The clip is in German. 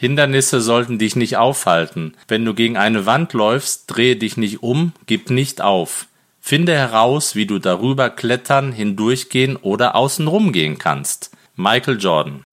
Hindernisse sollten dich nicht aufhalten. Wenn du gegen eine Wand läufst, drehe dich nicht um, gib nicht auf. Finde heraus, wie du darüber klettern, hindurchgehen oder außenrum gehen kannst. Michael Jordan.